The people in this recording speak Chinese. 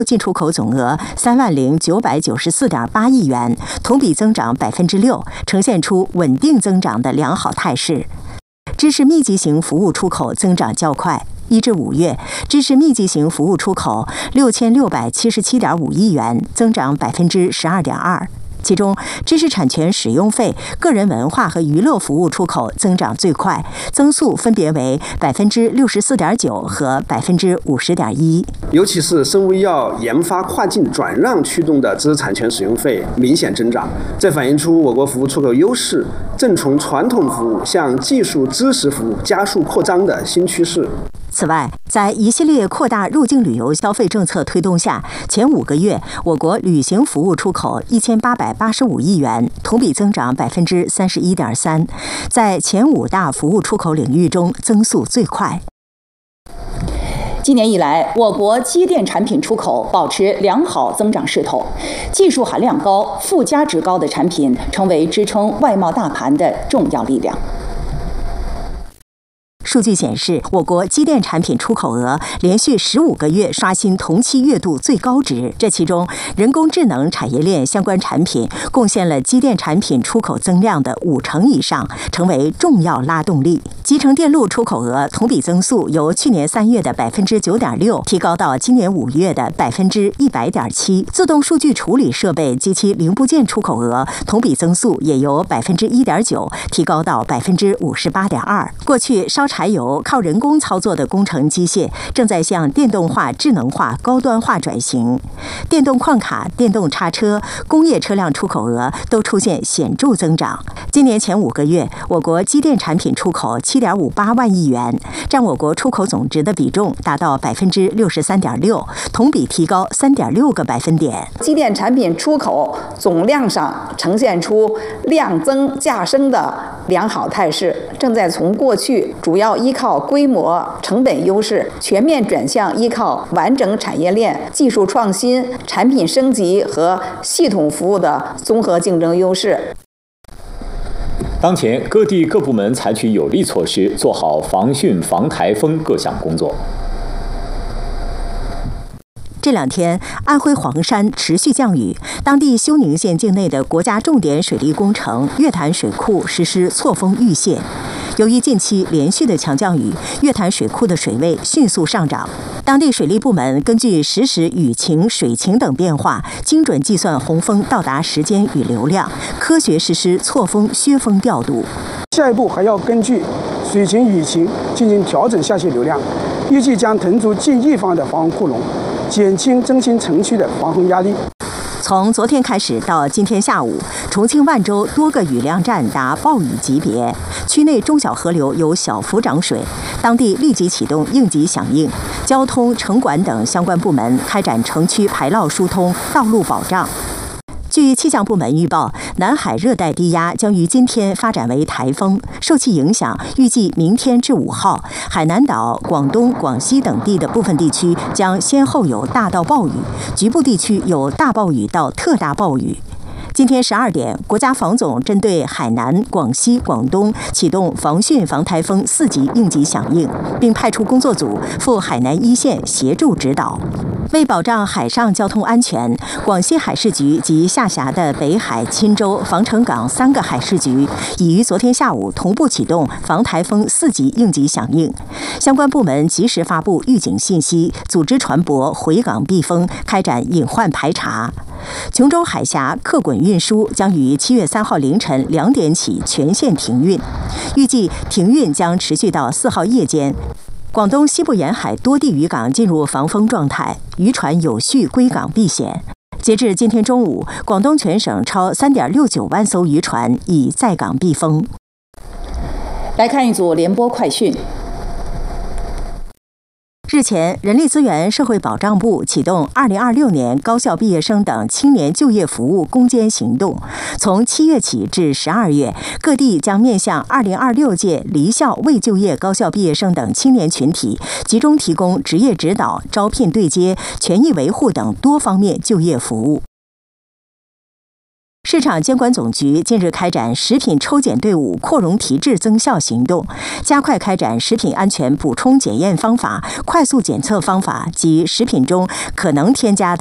进出口总额30994.8亿元，同比增长6%，呈现出稳定增长的良好态势。知识密集型服务出口增长较快。1至5月，知识密集型服务出口6677.5亿元，增长12.2%。其中，知识产权使用费、个人文化和娱乐服务出口增长最快，增速分别为64.9%和50.1%。 尤其是生物医药研发跨境转让驱动的知识产权使用费明显增长，这反映出我国服务出口优势正从传统服务向技术知识服务加速扩张的新趋势。 此外，在一系列扩大入境旅游消费政策推动下，前5个月，我国旅行服务出口1885亿元，同比增长31.3%，在前5大服务出口领域中增速最快。 今年以来，我国机电产品出口保持良好增长势头，技术含量高、附加值高的产品成为支撑外贸大盘的重要力量。 数据显示，我国机电产品出口额连续15个月刷新同期月度最高值。这其中，人工智能产业链相关产品贡献了机电产品出口增量的50%以上，成为重要拉动力。集成电路出口额同比增速由去年3月的9.6%提高到今年5月的100.7%。自动数据处理设备及其零部件出口额同比增速也由1.9%提高到58.2%。过去烧柴油靠人工操作的工程机械正在向电动化、智能化、高端化转型。电动矿卡、电动叉车、工业车辆出口额都出现显著增长。今年前5个月，我国机电产品出口7.58万亿元，占我国出口总值的比重达到63.6%，同比提高3.6个百分点。 机电产品出口总量上呈现出量增价升的良好态势，正在从过去主要依靠规模、成本优势，全面转向依靠完整产业链、技术创新、产品升级和系统服务的综合竞争优势。 当前，各地各部门采取有力措施，做好防汛、防台风各项工作。 这2天，安徽黄山持续降雨，当地休宁县境内的国家重点水利工程月潭水库实施错峰预泄。由于近期连续的强降雨，月潭水库的水位迅速上涨。当地水利部门根据实时雨情、水情等变化，精准计算洪峰到达时间与流量，科学实施错峰削峰调度。 下一步还要根据水情、雨情进行调整下泄流量，预计将腾出近1方的防洪库容，减轻中心城区的防洪压力。 从昨天开始到今天下午，重庆万州多个雨量站达暴雨级别，区内中小河流有小幅涨水，当地立即启动应急响应，交通、城管等相关部门开展城区排涝疏通、道路保障。据气象部门预报，南海热带低压将于今天发展为台风，受其影响，预计明天至5号，海南岛、广东、广西等地的部分地区将先后有大到暴雨，局部地区有大暴雨到特大暴雨。今天12点，国家防总针对海南、广西、广东启动防汛防台风4级应急响应，并派出工作组赴海南一线协助指导。为保障海上交通安全，广西海事局及下辖的北海、钦州、防城港3个海事局已于昨天下午同步启动防台风4级应急响应，相关部门及时发布预警信息，组织船舶回港避风，开展隐患排查。琼州海峡客滚运输将于7月3号凌晨2点起全线停运，预计停运将持续到4号夜间。广东西部沿海多地渔港进入防风状态，渔船有序归港避险。截至今天中午，广东全省超3.69万艘渔船已在港避风。 来看一组联播快讯。 日前，人力资源社会保障部启动2026年高校毕业生等青年就业服务攻坚行动，从7月起至12月，各地将面向2026届离校未就业高校毕业生等青年群体，集中提供职业指导、招聘对接、权益维护等多方面就业服务。 市场监管总局近日开展食品抽检队伍扩容提质增效行动，加快开展食品安全补充检验方法、快速检测方法及食品中可能添加的